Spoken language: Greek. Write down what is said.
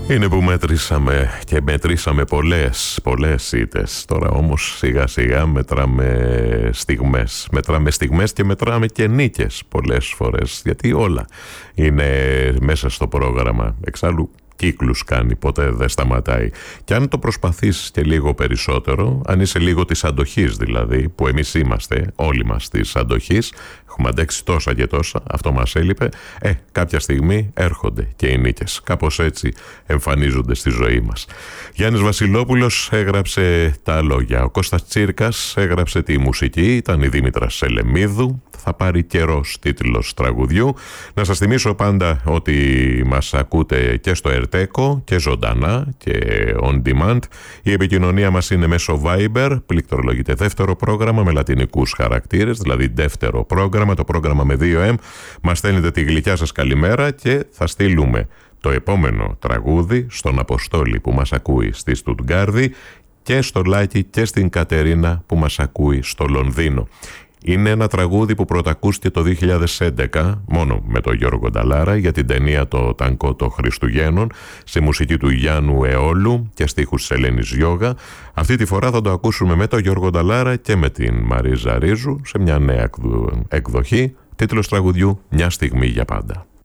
Είναι που μετρήσαμε πολλές ήττες. Τώρα όμως σιγά σιγά μετράμε στιγμές και μετράμε και νίκες πολλές φορές, γιατί όλα είναι μέσα στο πρόγραμμα. Εξάλλου κύκλους κάνει, ποτέ δεν σταματάει. Και αν το προσπαθείς και λίγο περισσότερο, αν είσαι λίγο της αντοχής δηλαδή, που εμείς είμαστε όλοι μας της αντοχής, έχουμε αντέξει τόσα και τόσα, αυτό μας έλειπε, κάποια στιγμή έρχονται και οι νίκες. Κάπως έτσι εμφανίζονται στη ζωή μας. Γιάννης Βασιλόπουλος έγραψε τα λόγια, ο Κώστας Τσίρκας έγραψε τη μουσική, ήταν η Δήμητρα Σελεμίδου. Θα πάρει καιρός τίτλος τραγουδιού. Να σας θυμίσω πάντα ότι μας ακούτε και στο Ερτέκο και ζωντανά και on demand. Η επικοινωνία μας είναι μέσω Viber, πληκτρολογείται δεύτερο πρόγραμμα με λατινικούς χαρακτήρες, δηλαδή δεύτερο πρόγραμμα, το πρόγραμμα με 2M. Μας στέλνετε τη γλυκιά σας καλημέρα και θα στείλουμε το επόμενο τραγούδι στον Αποστόλη που μας ακούει στη Στουτγκάρδη και στο Λάκη και στην Κατερίνα που μας ακούει στο Λονδίνο. Είναι ένα τραγούδι που πρωτακούστηκε το 2011 μόνο με τον Γιώργο Νταλάρα για την ταινία «Το Τανκό των Χριστουγέννων» σε μουσική του Γιάννου Αιώλου και στίχους της Ελένης Γιώγα. Αυτή τη φορά θα το ακούσουμε με τον Γιώργο Νταλάρα και με την Μαρίζα Ρίζου σε μια νέα εκδοχή. Τίτλος τραγουδιού «Μια στιγμή για πάντα».